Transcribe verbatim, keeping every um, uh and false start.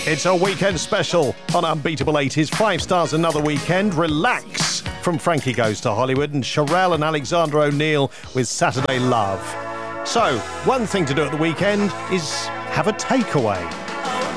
It's a weekend special on Unbeatable eighties. Five stars another weekend. Relax from Frankie Goes to Hollywood, and Sherelle and Alexander O'Neal with Saturday Love. So, one thing to do at the weekend is have a takeaway.